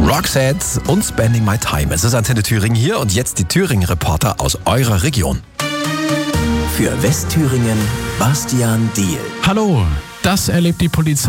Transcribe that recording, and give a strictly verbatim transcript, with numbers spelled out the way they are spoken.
Roxette und Spending My Time. Es ist Antenne Thüringen hier und jetzt die Thüringen-Reporter aus eurer Region. Für Westthüringen Bastian Diehl. Hallo, das erlebt die Polizei